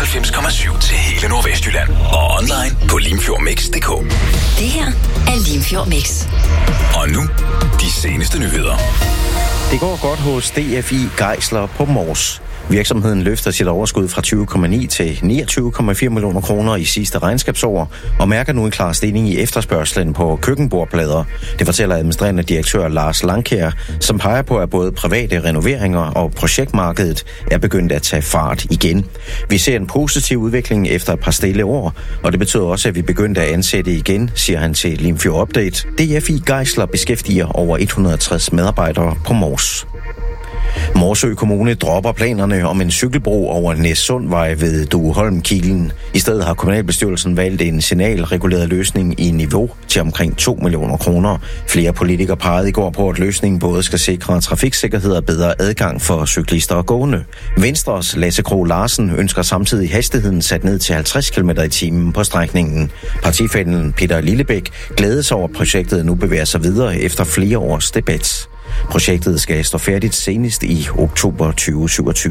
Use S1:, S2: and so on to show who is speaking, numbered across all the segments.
S1: 94,7 til hele Nordvestjylland. Og online på limfjordmix.dk.
S2: Det her er Limfjord Mix.
S1: Og nu, de seneste nyheder.
S3: Det går godt hos DFI Geisler på Mors. Virksomheden løfter sit overskud fra 20,9 til 29,4 millioner kroner i sidste regnskabsår og mærker nu en klar stigning i efterspørgslen på køkkenbordplader. Det fortæller administrerende direktør Lars Langkjær, som peger på, at både private renoveringer og projektmarkedet er begyndt at tage fart igen. Vi ser en positiv udvikling efter et par stille år, og det betyder også, at vi begyndte at ansætte igen, siger han til Limfjord Update. DFI Geisler beskæftiger over 160 medarbejdere på Mors. Morsø Kommune dropper planerne om en cykelbro over Næssundvej ved Dueholm-Kilen. I stedet har kommunalbestyrelsen valgt en signalreguleret løsning i niveau til omkring 2 millioner kroner. Flere politikere pegede i går på, at løsningen både skal sikre trafiksikkerhed og bedre adgang for cyklister og gående. Venstres Lasse Krogh Larsen ønsker samtidig hastigheden sat ned til 50 km/t på strækningen. Partifællen Peter Lillebæk glædes over, at projektet nu bevæger sig videre efter flere års debat. Projektet skal stå færdigt senest i oktober 2027.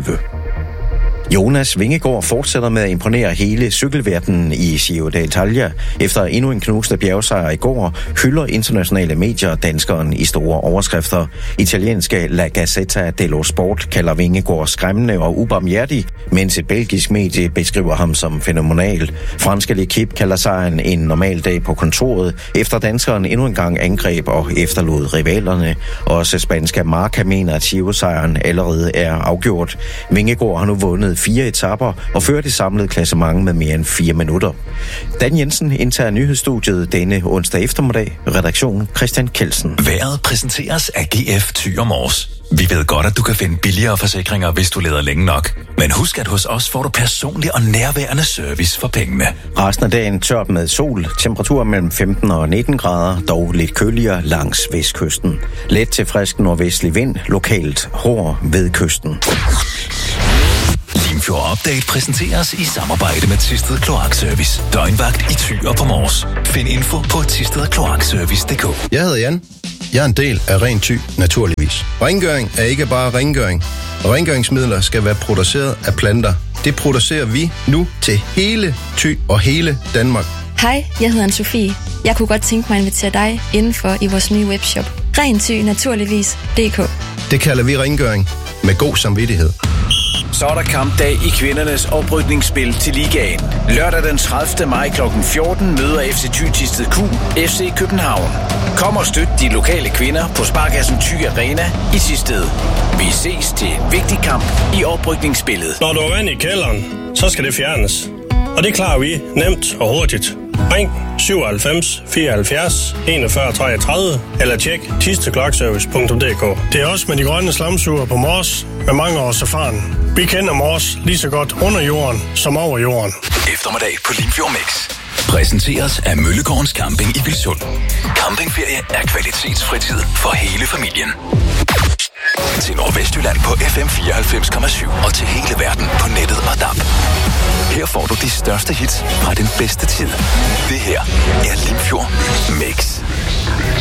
S3: Jonas Vingegaard fortsætter med at imponere hele cykelverdenen i Giro d'Italia. Efter endnu en knusende bjergsejr i går, hylder internationale medier danskeren i store overskrifter. Italienske La Gazzetta dello Sport kalder Vingegaard skræmmende og ubarmhjertig, mens et belgisk medie beskriver ham som fænomenal. Franske L'Equipe kalder sejren en normal dag på kontoret, efter danskeren endnu en gang angreb og efterlod rivalerne. Også spanske Marca mener, at Giro-sejren allerede er afgjort. Vingegaard har nu vundet 4 etaper og fører det samlede klassement med mere end 4 minutter. Dan Jensen indtager nyhedsstudiet denne onsdag eftermiddag. Redaktion Christian Kelsen.
S1: Vejret præsenteres af GF Thy og Mors. Vi ved godt, at du kan finde billigere forsikringer, hvis du leder længe nok. Men husk, at hos os får du personlig og nærværende service for pengene.
S3: Resten af dagen tørt med sol. Temperatur mellem 15 og 19 grader, dog lidt køligere langs vestkysten. Let til frisk nordvestlig vind, lokalt hård ved kysten.
S1: Limfjord Update præsenteres i samarbejde med Thisted Kloakservice. Døgnvagt i Thy og på Mors. Find info på thistedkloakservice.dk.
S4: Jeg hedder Jan. Jeg er en del af Ren Thy, naturligvis. Rengøring er ikke bare rengøring. Rengøringsmidler skal være produceret af planter. Det producerer vi nu til hele Thy og hele Danmark.
S5: Hej, jeg hedder Anne-Sophie. Jeg kunne godt tænke mig at invitere dig indenfor i vores nye webshop. Ren Thy, naturligvis.dk.
S4: Det kalder vi rengøring med god samvittighed.
S6: Så er der kampdag i kvindernes oprykningsspil til ligaen. Lørdag den 30. maj kl. 14 møder FC Thy Thisted Q FC København. Kom og støt de lokale kvinder på Sparkassen Thy Arena i Thisted. Vi ses til en vigtig kamp i oprykningsspillet.
S7: Når du er vand i kælderen, så skal det fjernes. Og det klarer vi nemt og hurtigt. Ring 97 74 41 33 eller tjek thistedkloakservice.dk. Det er også med de grønne slamsuger på Mors med mange års erfaring. Vi kender Mors lige så godt under jorden som over jorden.
S1: Eftermiddag på Limfjord Mix. Præsenteres af Møllegårdens Camping i Vilsund. Campingferie er kvalitetsfritid for hele familien. Til Nordvestjylland på FM 94,7 og til hele verden på nettet og DAB. Her får du de største hits fra den bedste tid. Det her er Limfjord Mix.